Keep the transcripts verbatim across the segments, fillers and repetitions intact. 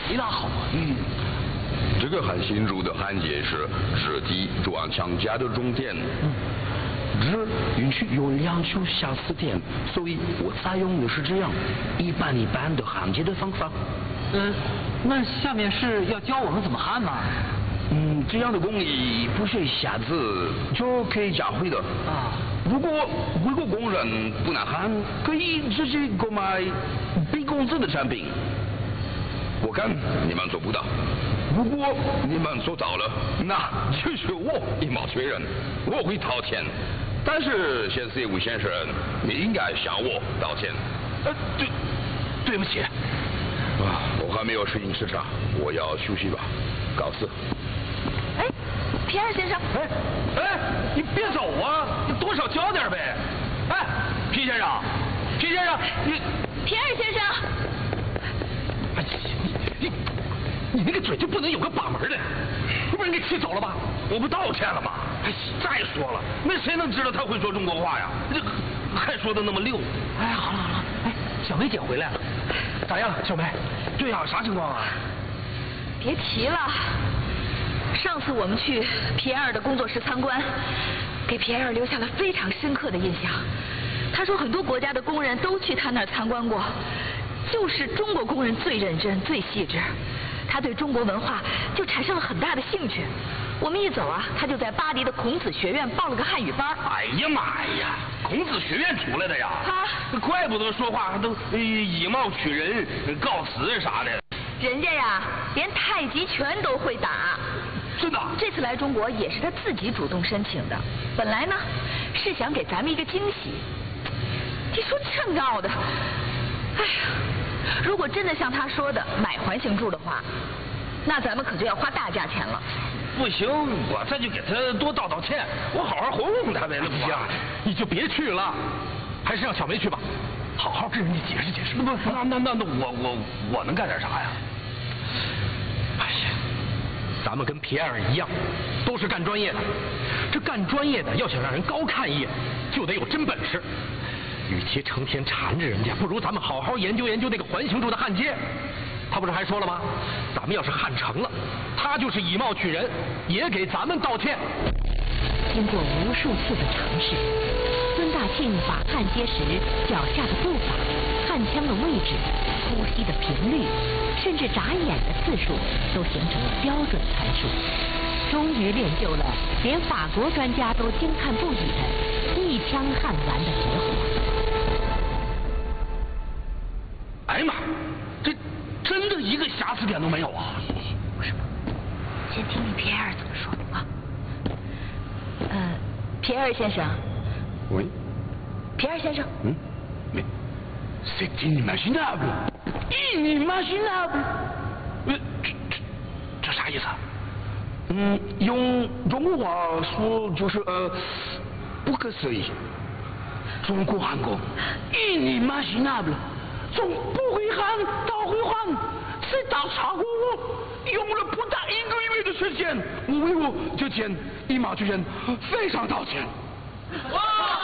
没拉好啊。 嗯，这个很清楚的焊接是实际装墙架的重点。嗯。这允许有两处相似点，所以我采用的是这样一般一般的焊接的方法。 呃，那下面是要教我们怎么焊吗？ 嗯，这样的工艺不是一下子就可以教会的啊。 如果如果工人不能焊，可以直接购买低工资的产品。我看你们做不到，如果你们做到了，那就是我一毛缺人，我会掏钱。但是谢谢吴先生，你应该向我道歉。 呃，对，对不起。 啊，我还没有适应市场，我要休息吧，告辞。 哎，皮尔先生。 哎哎，你别走啊，你多少交点呗。哎，皮先生，皮先生，你皮尔先生。 哎呀，你你你那个嘴就不能有个把门的，不被人给气走了吧？ 我不道歉了吗？哎，再说了，那谁能知道他会说中国话呀？这还说的那么溜。 哎，好了好了，哎，小梅姐回来了，咋样，小梅？ 对呀，啥情况啊？ 别提了，上次我们去皮埃尔的工作室参观，给皮埃尔留下了非常深刻的印象。他说很多国家的工人都去他那儿参观过，就是中国工人最认真、最细致。他对中国文化就产生了很大的兴趣。我们一走啊，他就在巴黎的孔子学院报了个汉语班。 哎呀妈呀，孔子学院出来的呀！ 啊， 怪不得说话都以貌取人、告辞啥的。 人家呀，连太极拳都会打。 真的？ 这次来中国也是他自己主动申请的。本来呢，是想给咱们一个惊喜。你说这闹的，哎呀，如果真的像他说的买环形柱的话，那咱们可就要花大价钱了。 不行，我这就给他多道道歉，我好好哄哄他呗。那不行， 你就别去了，还是让小梅去吧，好好跟人家解释解释。 不，那那那那我我我能干点啥呀？ 哎呀，咱们跟皮埃尔一样，都是干专业的。这干专业的要想让人高看一眼，就得有真本事。与其成天缠着人家，不如咱们好好研究研究那个环形柱的焊接。他不是还说了吗？咱们要是焊成了，他就是以貌取人，也给咱们道歉。 经过无数次的尝试，孙大庆把焊接时脚下的步伐、焊枪的位置、呼吸的频率，甚至眨眼的次数，都形成了标准参数。终于练就了连法国专家都惊叹不已的一枪焊完的绝活。 哎呀妈，这真的一个瑕疵点都没有啊！ 不是，先听听皮埃尔怎么说啊。呃，皮埃尔先生。 喂。 皮埃尔先生。 嗯。没。C'est inimaginable. Inimaginable. 呃，这这这啥意思啊？嗯，用中国话说就是呃，不可思议。中国焊工 inimaginable。从不会焊到会焊，这倒超过我，用了不到一个月的时间。我为我之前一毛之人非常道歉。哇！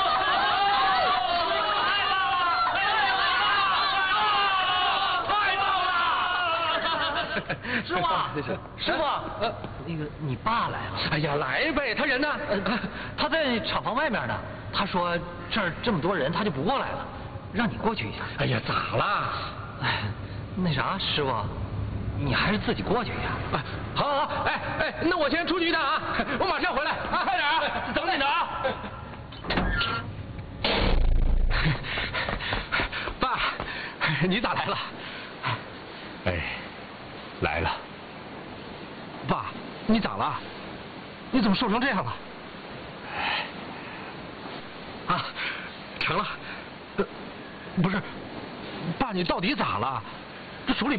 太棒了！ 师傅，师傅，呃，那个你爸来了。哎呀，来呗，他人呢？呃，他在厂房外面呢。他说这儿这么多人，他就不过来了。让你过去一下。哎呀，咋了？哎，那啥，师傅，你还是自己过去一下。哎，好，好，好，哎哎，那我先出去一趟啊，我马上回来啊，快点啊，等你呢啊。爸，你咋来了？ 哎，来了。 爸，你咋了？你怎么瘦成这样了？啊，成了。不是，爸，你到底咋了？这手里